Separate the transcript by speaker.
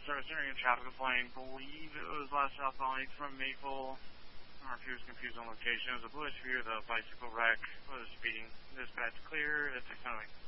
Speaker 1: started entering a traffic complaint. Believe it was last southbound from Maple. I don't know if he was confused on location. It was a bluish view of the bicycle wreck. Was speeding. Dispatch clear at 608.